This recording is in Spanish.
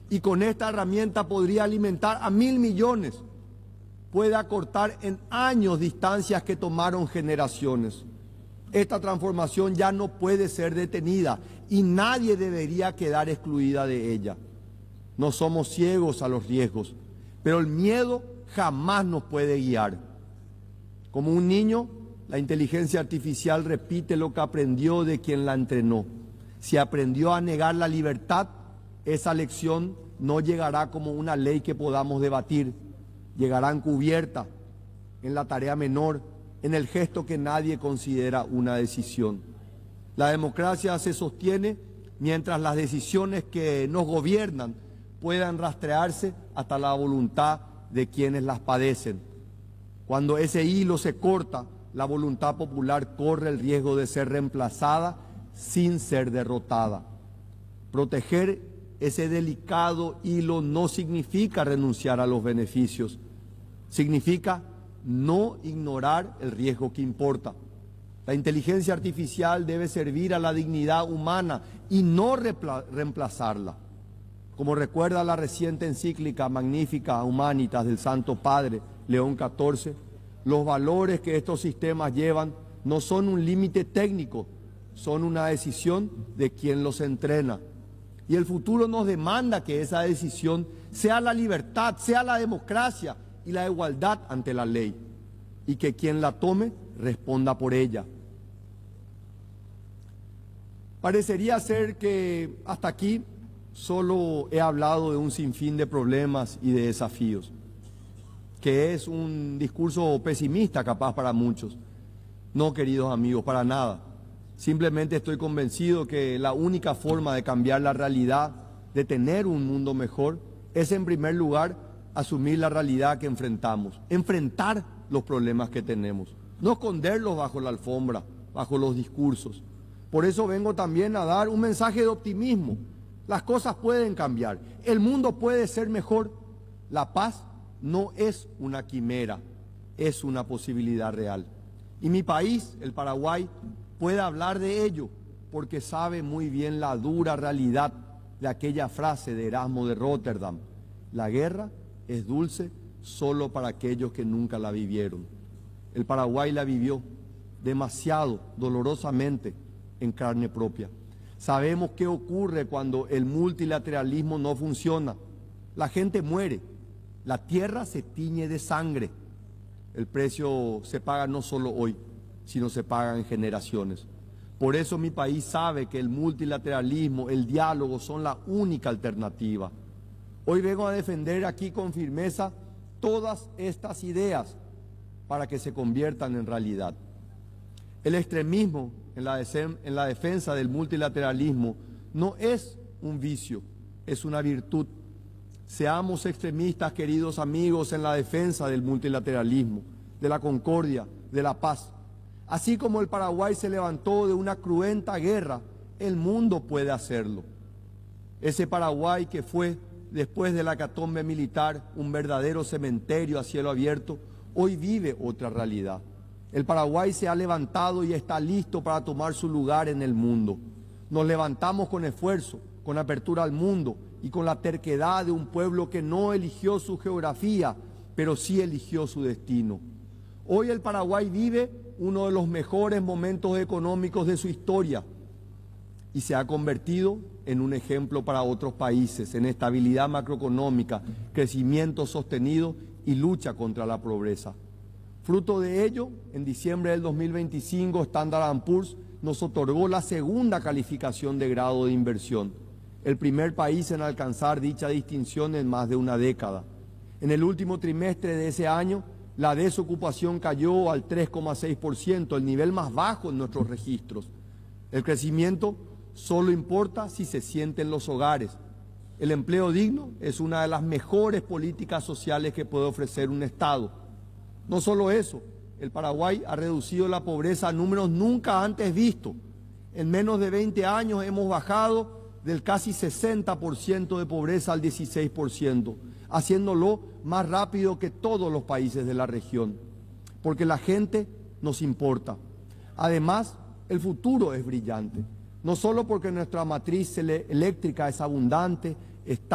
y con esta herramienta podría alimentar a 1.000 millones. Puede acortar en años distancias que tomaron generaciones. Esta transformación ya no puede ser detenida y nadie debería quedar excluida de ella. No somos ciegos a los riesgos, pero el miedo jamás nos puede guiar. Como un niño, la inteligencia artificial repite lo que aprendió de quien la entrenó. Si aprendió a negar la libertad, esa lección no llegará como una ley que podamos debatir, llegará encubierta, en la tarea menor, en el gesto que nadie considera una decisión. La democracia se sostiene mientras las decisiones que nos gobiernan puedan rastrearse hasta la voluntad de quienes las padecen. Cuando ese hilo se corta, la voluntad popular corre el riesgo de ser reemplazada sin ser derrotada. Proteger ese delicado hilo no significa renunciar a los beneficios, significa no ignorar el riesgo que importa. La inteligencia artificial debe servir a la dignidad humana y no reemplazarla. Como recuerda la reciente encíclica Magnificat Humanitas del Santo Padre León XIV, los valores que estos sistemas llevan no son un límite técnico, son una decisión de quien los entrena. Y el futuro nos demanda que esa decisión sea la libertad, sea la democracia y la igualdad ante la ley, y que quien la tome responda por ella. Parecería ser que hasta aquí solo he hablado de un sinfín de problemas y de desafíos, que es un discurso pesimista capaz para muchos. No, queridos amigos, para nada. Simplemente estoy convencido que la única forma de cambiar la realidad, de tener un mundo mejor, es en primer lugar asumir la realidad que enfrentamos, enfrentar los problemas que tenemos, no esconderlos bajo la alfombra, bajo los discursos. Por eso vengo también a dar un mensaje de optimismo. Las cosas pueden cambiar, el mundo puede ser mejor. La paz no es una quimera, es una posibilidad real. Y mi país, el Paraguay, puede hablar de ello porque sabe muy bien la dura realidad de aquella frase de Erasmo de Rotterdam: la guerra es dulce solo para aquellos que nunca la vivieron. El Paraguay la vivió demasiado dolorosamente en carne propia. Sabemos qué ocurre cuando el multilateralismo no funciona. La gente muere, la tierra se tiñe de sangre. El precio se paga no solo hoy, sino se paga en generaciones. Por eso mi país sabe que el multilateralismo, el diálogo son la única alternativa. Hoy vengo a defender aquí con firmeza todas estas ideas para que se conviertan en realidad. El extremismo en la defensa del multilateralismo no es un vicio, es una virtud. Seamos extremistas, queridos amigos, en la defensa del multilateralismo, de la concordia, de la paz. Así como el Paraguay se levantó de una cruenta guerra, el mundo puede hacerlo. Ese Paraguay que fue, después de la hecatombe militar, un verdadero cementerio a cielo abierto, hoy vive otra realidad. El Paraguay se ha levantado y está listo para tomar su lugar en el mundo. Nos levantamos con esfuerzo, con apertura al mundo y con la terquedad de un pueblo que no eligió su geografía, pero sí eligió su destino. Hoy el Paraguay vive uno de los mejores momentos económicos de su historia y se ha convertido en un ejemplo para otros países en estabilidad macroeconómica, crecimiento sostenido y lucha contra la pobreza. Fruto de ello, en diciembre del 2025, Standard & Poor's nos otorgó la segunda calificación de grado de inversión, el primer país en alcanzar dicha distinción en más de una década. En el último trimestre de ese año, la desocupación cayó al 3,6%, el nivel más bajo en nuestros registros. El crecimiento solo importa si se siente en los hogares. El empleo digno es una de las mejores políticas sociales que puede ofrecer un Estado. No solo eso, el Paraguay ha reducido la pobreza a números nunca antes vistos. En menos de 20 años hemos bajado del casi 60% de pobreza al 16%, haciéndolo más rápido que todos los países de la región, porque la gente nos importa. Además, el futuro es brillante, no solo porque nuestra matriz eléctrica es abundante,